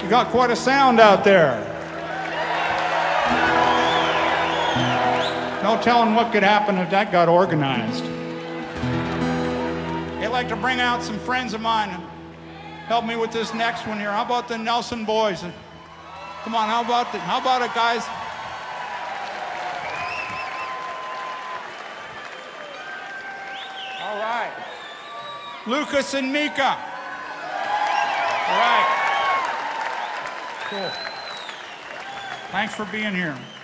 got quite a sound out there. No telling what could happen if that got organized. I'd like to bring out some friends of mine and help me with this next one here. How about the Nelson Boys? Come on, how about it, guys? All right. Lucas and Mika. All right. Cool. Thanks for being here.